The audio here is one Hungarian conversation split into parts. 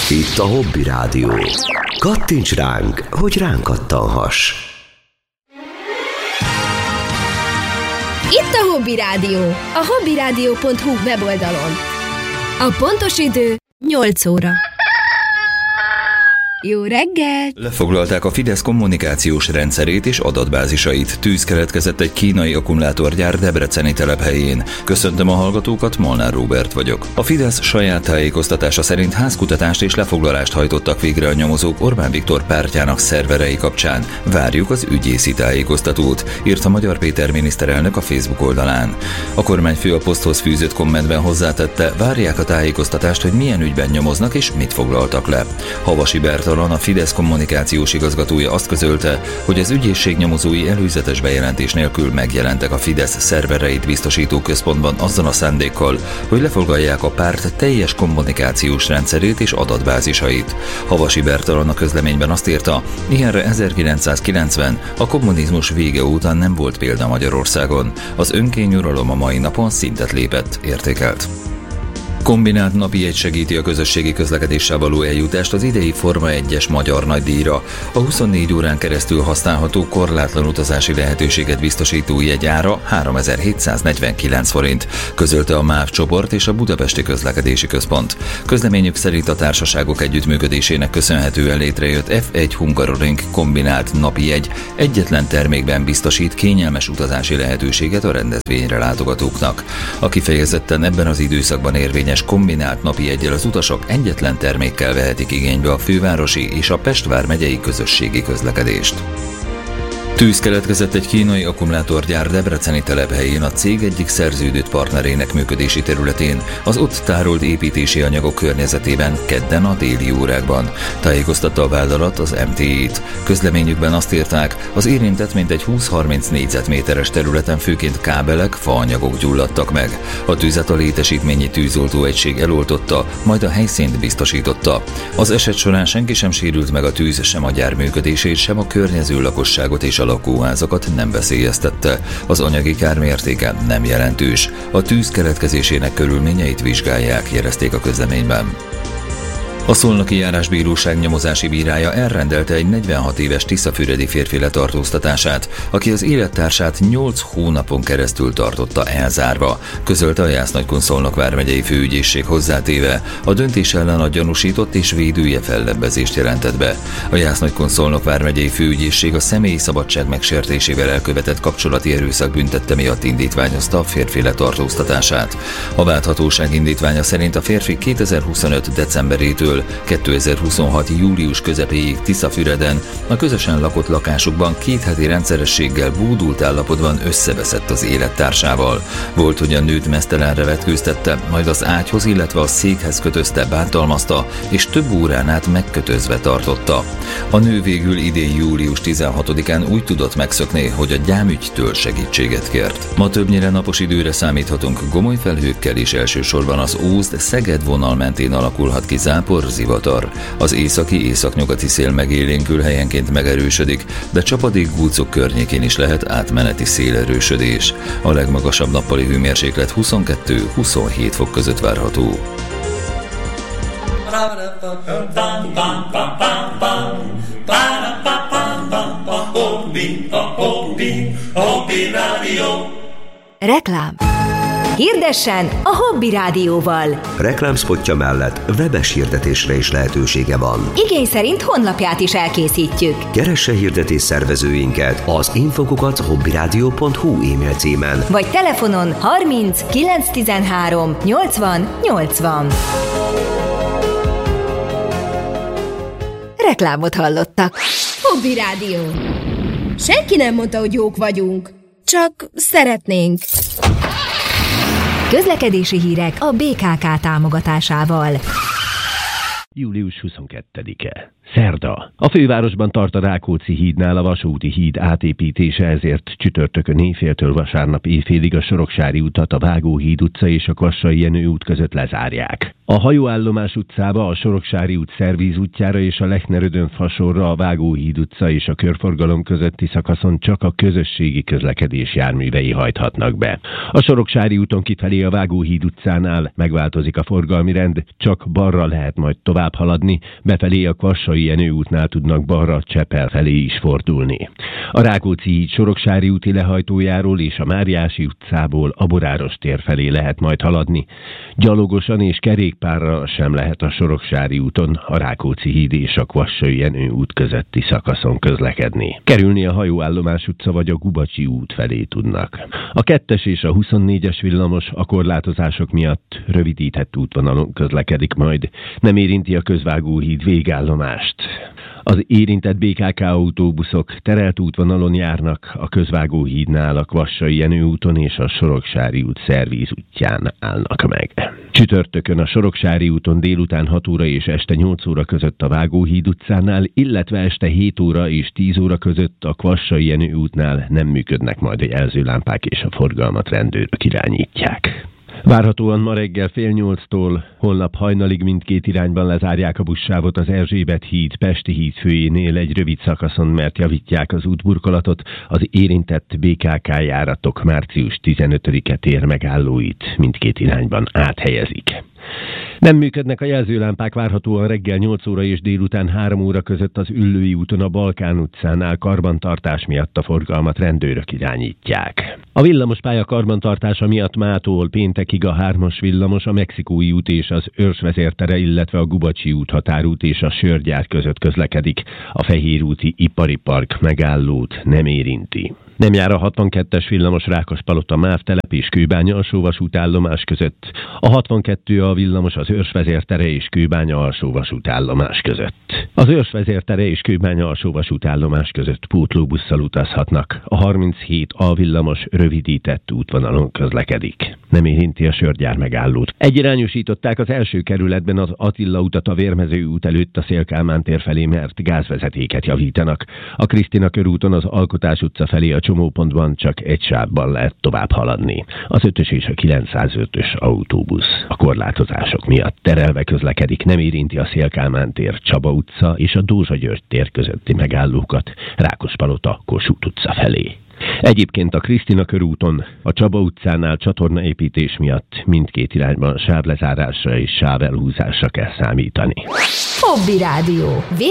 Itt a Hobby Rádió. Kattints ránk, hogy ránk kattanhass. Itt a Hobby Rádió, a hobbyradio.hu weboldalon. A pontos idő 8 óra. Jó reggelt! Lefoglalták a Fidesz kommunikációs rendszerét és adatbázisait. Tűz keletkezett egy kínai akkumulátorgyár debreceni telephelyén. Köszöntöm a hallgatókat, Molnár Róbert vagyok. A Fidesz saját tájékoztatása szerint házkutatást és lefoglalást hajtottak végre a nyomozók Orbán Viktor pártjának szerverei kapcsán. Várjuk az ügyészi tájékoztatót, írta Magyar Péter miniszterelnök a Facebook oldalán. A kormányfő a poszthoz fűzött kommentben hozzátette, várják a tájékoztatást, hogy milyen ügyben nyomoznak és mit foglaltak le. Havasi Bertalan, a Fidesz kommunikációs igazgatója azt közölte, hogy az ügyészség nyomozói előzetes bejelentés nélkül megjelentek a Fidesz szervereit biztosító központban azzal a szándékkal, hogy lefoglalják a párt teljes kommunikációs rendszerét és adatbázisait. Havasi Bertalan a közleményben azt írta, ilyenre 1990, a kommunizmus vége óta nem volt példa Magyarországon. Az önkényuralom a mai napon szintet lépett, értékelt. Kombinált napi jegy segíti a közösségi közlekedéssel való eljutást az idei Forma 1-es magyar nagydíjra. A 24 órán keresztül használható korlátlan utazási lehetőséget biztosító jegyára 3749 forint, közölte a MÁV csoport és a Budapesti Közlekedési Központ. Közleményük szerint a társaságok együttműködésének köszönhetően létrejött F1 Hungaroring kombinált napi jegy egyetlen termékben biztosít kényelmes utazási lehetőséget a rendezvényre látogatóknak. A kifejezetten ebben az időszakban érvényes kombinált napi jeggyel az utasok egyetlen termékkel vehetik igénybe a fővárosi és a Pest vármegyei közösségi közlekedést. Tűz keletkezett egy kínai akkumulátorgyár debreceni telephelyén a cég egyik szerződött partnerének működési területén, az ott tárolt építési anyagok környezetében kedden a déli órákban. Tájékoztatta a vállalat az MTI-t. Közleményükben azt írták, az érintett mintegy 20-30 négyzetméteres területen főként kábelek, faanyagok gyulladtak meg. A tüzet a létesítményi tűzoltó egység eloltotta, majd a helyszínt biztosította. Az eset során senki sem sérült meg, a tűz sem a gyár működését, sem a környező lakosságot és a lakóházakat nem veszélyeztette. Az anyagi kár mértéke nem jelentős. A tűz keletkezésének körülményeit vizsgálják, jelezték a közleményben. A Szolnoki Járásbíróság nyomozási bírája elrendelte egy 46 éves tiszafüredi férfi letartóztatását, aki az élettársát 8 hónapon keresztül tartotta elzárva, közölte a Jász-Nagykun-Szolnok vármegyei főügyészség hozzátéve. A döntés ellen a gyanúsított és védője fellebbezést jelentett be. A Jász-Nagykun-Szolnok vármegyei főügyészség a személyi szabadság megsértésével elkövetett kapcsolati erőszak büntette miatt indítványozta a férfi letartóztatását. A válthatóság indítványa szerint a férfi 2025. decemberétől 2026. július közepéig Tiszafüreden a közösen lakott lakásukban 2 heti rendszerességgel bódult állapotban összeveszett az élettársával. Volt, hogy a nőt meztelenre vetkőztette, majd az ágyhoz, illetve a székhez kötözte, bántalmazta, és több órán át megkötözve tartotta. A nő végül idén július 16-án úgy tudott megszökni, hogy a gyámügytől segítséget kért. Ma többnyire napos időre számíthatunk, gomoly felhőkkel, és elsősorban az Ózd-Szeged vonal mentén alakulhat ki zápor, zivatar. Az északi-északnyugati szél megélénkül, helyenként megerősödik, de csapadékgúcok környékén is lehet átmeneti szélerősödés. A legmagasabb nappali hőmérséklet 22-27 fok között várható. Reklám. Hirdessen a Hobby Rádióval. Reklámszpotja mellett webes hirdetésre is lehetősége van. Igény szerint honlapját is elkészítjük. Keresse hirdetés szervezőinket az info@hobbyradio.hu e-mail címen, vagy telefonon 30 913 80 80. Reklámot hallottak. Hobby Rádió. Senki nem mondta, hogy jók vagyunk. Csak szeretnénk. Közlekedési hírek a BKK támogatásával. Július 22-e. Szerda. A fővárosban tart a Rákóczi hídnál a vasúti híd átépítése, ezért csütörtökön éjféltől vasárnap éjfélig a Soroksári utat a Vágóhíd utca és a Kvassai Jenő út között lezárják. A Hajóállomás utcába, a Soroksári út Szervíz útjára és a Lechner-Ödön fasorra a Vágóhíd utca és a körforgalom közötti szakaszon csak a közösségi közlekedés járművei hajthatnak be. A Soroksári úton kifelé a Vágóhíd utcánál megváltozik a forgalmi rend, csak balra lehet majd tovább tovább haladni, befelé a Kvassai Jenő útnál tudnak balra Csepel felé is fordulni. A Rákóczi híd Soroksári úti lehajtójáról és a Máriási utcából a Boráros tér felé lehet majd haladni. Gyalogosan és kerékpárral sem lehet a Soroksári úton, a Rákóczi híd és a Kvassai Jenő út közötti szakaszon közlekedni. Kerülni a Hajóállomás utca vagy a Gubacsi út felé tudnak. A 2-es és a 24-es villamos a korlátozások miatt rövidített útvonalon közlekedik majd. Nem érinti a Közvágóhíd végállomást. Az érintett BKK autóbuszok terelt útvonalon járnak, a Közvágóhídnál, a Kvassai Jenő úton és a Soroksári út szervíz útján állnak meg. Csütörtökön a Soroksári úton délután 6 óra és este 8 óra között a Vágóhíd utcánál, illetve este 7 óra és 10 óra között a Kvassai Jenő útnál nem működnek majd a jelzőlámpák és a forgalmat rendőrök irányítják. Várhatóan ma reggel 7:30-tól holnap hajnalig mindkét irányban lezárják a buszsávot az Erzsébet híd Pesti híd főjénél egy rövid szakaszon, mert javítják az útburkolatot, az érintett BKK járatok március 15-e tér megállóit mindkét irányban áthelyezik. Nem működnek a jelzőlámpák várhatóan reggel 8 óra és délután 3 óra között az Üllői úton a Balkán utcánál karbantartás miatt a forgalmat rendőrök irányítják. A villamospálya karbantartása miatt mától péntekig a 3-as villamos, a Mexikói út és az Őrsvezértere, illetve a Gubacsi út határút és a Sörgyár között közlekedik. A Fehérúti Ipari Park megállót nem érinti. Nem jár a 62-es villamos Rákospalota MÁV telep és Kőbánya alsóvasútállomás között. A 62 a villamos az Őrsvezértere és Kőbánya alsóvasútállomás között. Az Őrsvezértere és Kőbánya alsóvasútállomás között pótlóbusszal utazhatnak. A 37 a villamos rövidített útvonalon közlekedik. Nem érinti a Sörgyár megállót. Egyirányosították az első kerületben az Attila utat a Vérmező út előtt a Széll-Kálmán tér felé, mert gázvezetéket javítanak. A Krisztina körúton az Alkotás utca felé a csomópontban csak egy sávban lehet tovább haladni. Az 5-ös és a 905-ös autóbusz a korlátozások miatt terelve közlekedik, nem érinti a Széll-Kálmán tér, Csaba utca és a Dózsa György tér közötti megállókat Rákospalota, Kossuth utca felé. Egyébként a Krisztina körúton a Csaba utcánál csatornaépítés miatt mindkét irányban sávlezárásra és sávelhúzásra kell számítani. Hobby Rádió.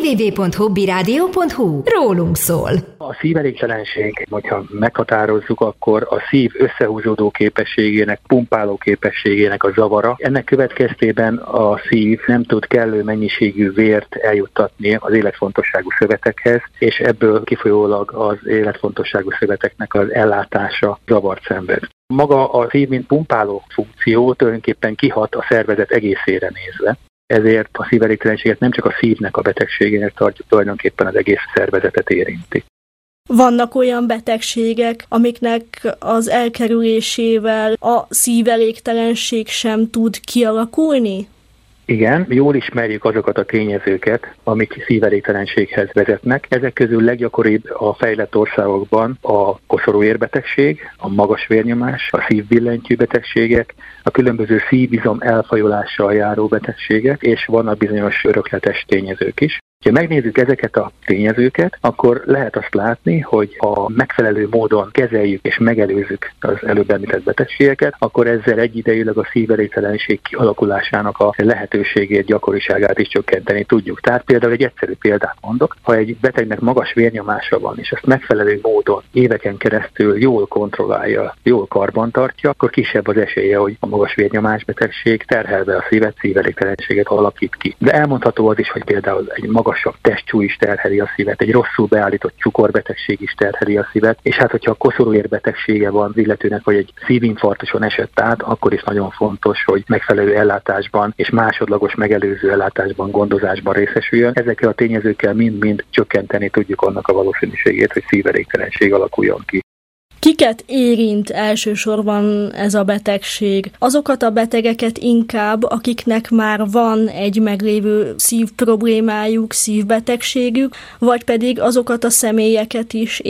www.hobbyradio.hu. Rólunk szól. A szívelégtelenség, hogyha meghatározzuk, akkor a szív összehúzódó képességének, pumpáló képességének a zavara. Ennek következtében a szív nem tud kellő mennyiségű vért eljuttatni az életfontosságú szövetekhez, és ebből kifolyólag az életfontosságú szöveteknek az ellátása zavart szenved. Maga a szív, mint pumpáló funkció tulajdonképpen kihat a szervezet egészére nézve. Ezért a szívelégtelenséget nem csak a szívnek a betegségének tartjuk, tulajdonképpen az egész szervezetet érinti. Vannak olyan betegségek, amiknek az elkerülésével a szívelégtelenség sem tud kialakulni? Igen, jól ismerjük azokat a tényezőket, amik szívelégtelenséghez vezetnek. Ezek közül leggyakoribb a fejlett országokban a koszorúérbetegség, a magas vérnyomás, a szívbillentyű betegségek, a különböző szívizom elfajolással járó betegségek, és vannak bizonyos örökletes tényezők is. Ha megnézzük ezeket a tényezőket, akkor lehet azt látni, hogy ha megfelelő módon kezeljük és megelőzzük az előbb említett betegségeket, akkor ezzel egyidejűleg a szívelégtelenség kialakulásának a lehetőségét, gyakoriságát is csökkenteni tudjuk. Tehát például egy egyszerű példát mondok, ha egy betegnek magas vérnyomása van, és ezt megfelelő módon éveken keresztül jól kontrollálja, jól karbantartja, akkor kisebb az esélye, hogy a magas vérnyomás betegség terhelve a szívet, szívelégtelenséget alakít ki. De elmondható az is, hogy például egy magasabb testsúly is terheli a szívet, egy rosszul beállított cukorbetegség is terheli a szívet, és hát hogyha a koszorúérbetegsége van az illetőnek, vagy egy szívinfarktuson esett át, akkor is nagyon fontos, hogy megfelelő ellátásban és másodlagos megelőző ellátásban, gondozásban részesüljön. Ezekkel a tényezőkkel mind-mind csökkenteni tudjuk annak a valószínűségét, hogy szívelégtelenség alakuljon ki. Kiket érint elsősorban ez a betegség? Azokat a betegeket inkább, akiknek már van egy meglévő szívproblémájuk, szívbetegségük, vagy pedig azokat a személyeket is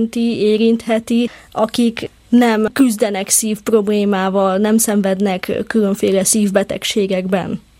érintheti, akik nem küzdenek szívproblémával, nem szenvednek különféle szívbetegségekben?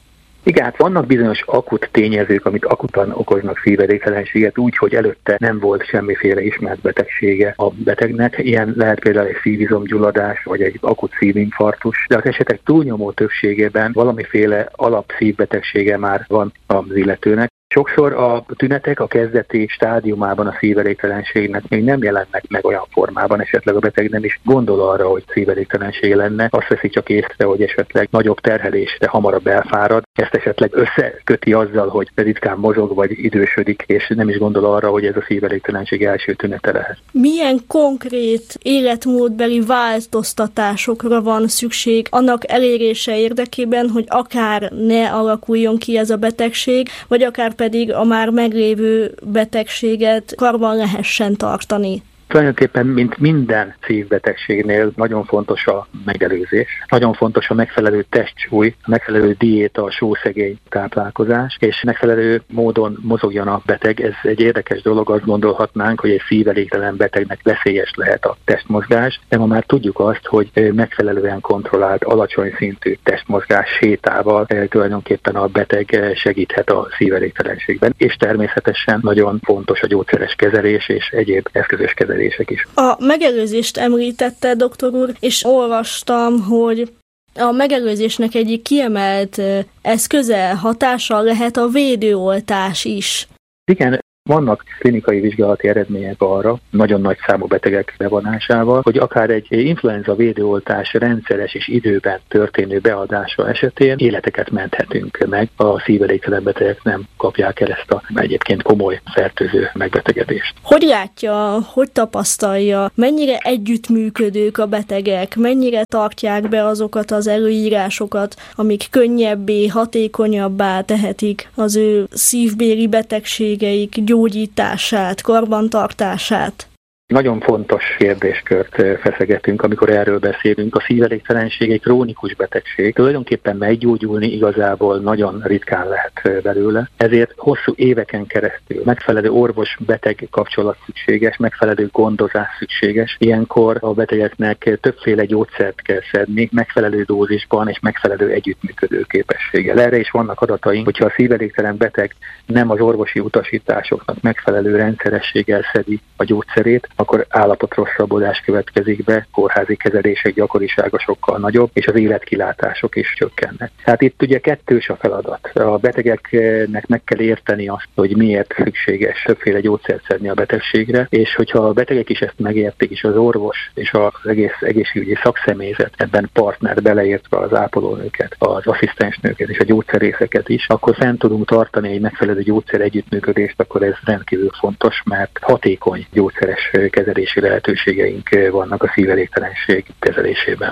Igen, hát vannak bizonyos akut tényezők, amik akutan okoznak szívelégtelenséget, úgy, hogy előtte nem volt semmiféle ismert betegsége a betegnek. Ilyen lehet például egy szívizomgyulladás, vagy egy akut szívinfarktus, de az esetek túlnyomó többségében valamiféle alapszívbetegsége már van az illetőnek. Sokszor a tünetek a kezdeti stádiumában a szívelégtelenségnek még nem jelennek meg olyan formában, esetleg a beteg nem is gondol arra, hogy szívelégtelensége lenne, azt veszi csak észre, hogy esetleg nagyobb terhelésre hamarabb elfárad, ezt esetleg összeköti azzal, hogy ritkán mozog vagy idősödik, és nem is gondol arra, hogy ez a szívelégtelenség első tünete lehet. Milyen konkrét életmódbeli változtatásokra van szükség annak elérése érdekében, hogy akár ne alakuljon ki ez a betegség, vagy akár pedig a már meglévő betegséget karban lehessen tartani? Tulajdonképpen, mint minden szívbetegségnél nagyon fontos a megelőzés, nagyon fontos a megfelelő testsúly, a megfelelő diéta, a sószegény táplálkozás, és megfelelő módon mozogjon a beteg. Ez egy érdekes dolog, azt gondolhatnánk, hogy egy szívelégtelen betegnek veszélyes lehet a testmozgás, de ma már tudjuk azt, hogy megfelelően kontrollált, alacsony szintű testmozgás sétával tulajdonképpen a beteg segíthet a szívelégtelenségben, és természetesen nagyon fontos a gyógyszeres kezelés és egyéb eszközös kezelés is. A megelőzést említette, doktor úr, és olvastam, hogy a megelőzésnek egyik kiemelt eszköze, hatása lehet a védőoltás is. Igen, vannak klinikai vizsgálati eredmények arra, nagyon nagy számú betegek bevonásával, hogy akár egy influenza védőoltás rendszeres és időben történő beadása esetén életeket menthetünk meg. A szívelégtelen betegek nem kapják el ezt a egyébként komoly fertőző megbetegedést. Hogy látja, hogy tapasztalja, mennyire együttműködők a betegek, mennyire tartják be azokat az előírásokat, amik könnyebbé, hatékonyabbá tehetik az ő szívbéli betegségeik gyógyítását, karbantartását? Nagyon fontos kérdéskört feszegetünk, amikor erről beszélünk. A szívelégtelenség egy krónikus betegség. Tulajdonképpen meggyógyulni igazából nagyon ritkán lehet belőle. Ezért hosszú éveken keresztül megfelelő orvos-beteg kapcsolat szükséges, megfelelő gondozás szükséges. Ilyenkor a betegeknek többféle gyógyszert kell szedni, megfelelő dózisban és megfelelő együttműködő képességgel. Erre is vannak adataink, hogyha a szívelégtelen beteg nem az orvosi utasításoknak megfelelő rendszerességgel szedi a gyógyszerét, akkor állapotrosszabbodás következik be, kórházi kezelések gyakorisága sokkal nagyobb, és az életkilátások is csökkennek. Tehát itt ugye kettős a feladat. A betegeknek meg kell érteni azt, hogy miért szükséges többféle gyógyszert szedni a betegségre, és hogyha a betegek is ezt megértik, és az orvos és az egész egészségügyi szakszemélyzet ebben partner, beleértve az ápolónőket, az asszisztensnőket és a gyógyszerészeket is, akkor fent tudunk tartani egy megfelelő gyógyszer együttműködést, akkor ez rendkívül fontos, mert hatékony gyógyszeres kezelési lehetőségeink vannak a szívelégtelenség kezelésében.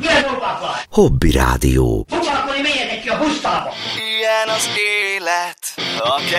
Hobby Rádió. Ilyen az élet.